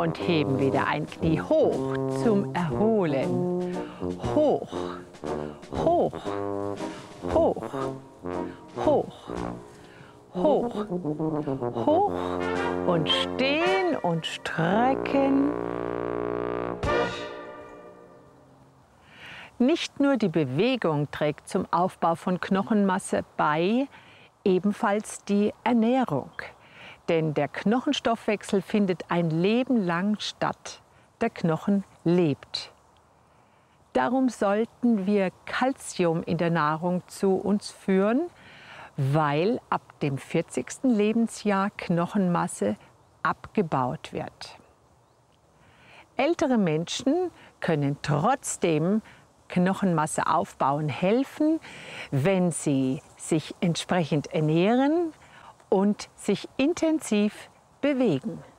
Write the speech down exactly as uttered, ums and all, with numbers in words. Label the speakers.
Speaker 1: Und heben wieder ein Knie hoch zum Erholen. Hoch, hoch, hoch, hoch, hoch, hoch und stehen und strecken. Nicht nur die Bewegung trägt zum Aufbau von Knochenmasse bei, ebenfalls die Ernährung. Denn der Knochenstoffwechsel findet ein Leben lang statt. Der Knochen lebt. Darum sollten wir Calcium in der Nahrung zu uns führen, weil ab dem vierzigsten Lebensjahr Knochenmasse abgebaut wird. Ältere Menschen können trotzdem Knochenmasse aufbauen helfen, wenn sie sich entsprechend ernähren und sich intensiv bewegen.